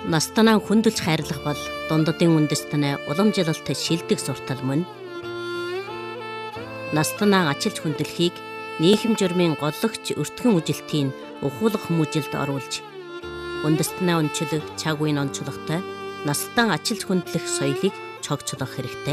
Настанаа хүндэлж хайрлах бол дундадын үндэстнээ уламжлалт шилдэг суртал мөн. Настанаа ачилж хүндлэхийг нийгэм журмын голлогч өртгөн үжилтийн ухуулах хүмүүжилд оруулж, үндэстнээ онцлог чаг үеийн онцлогтой настан ачилж хүндлэх соёлыг чогцлох хэрэгтэй.